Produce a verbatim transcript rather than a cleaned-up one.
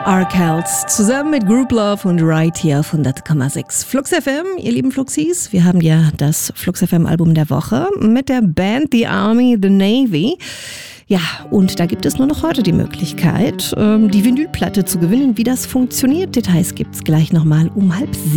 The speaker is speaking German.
Arkells zusammen mit Group Love und Right hier auf hundert Komma sechs Flux F M. Ihr lieben Fluxis, wir haben ja das Flux F M Album der Woche mit der Band The Army, The Navy. Ja, und da gibt es nur noch heute die Möglichkeit, die Vinylplatte zu gewinnen. Wie das funktioniert, Details gibt's gleich nochmal um halb sieben.